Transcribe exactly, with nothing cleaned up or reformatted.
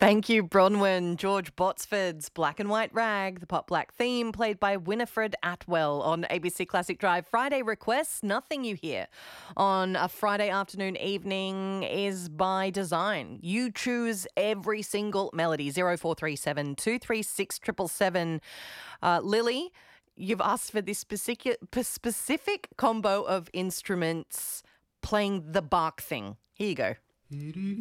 Thank you, Bronwyn. George Botsford's Black and White Rag, the pop black theme played by Winifred Atwell on A B C Classic Drive. Friday requests, nothing you hear on a Friday afternoon evening is by design. You choose every single melody. zero four three seven, two three six, seven seven seven. Uh, Lily, you've asked for this specific, specific combo of instruments playing the bark thing. Here you go.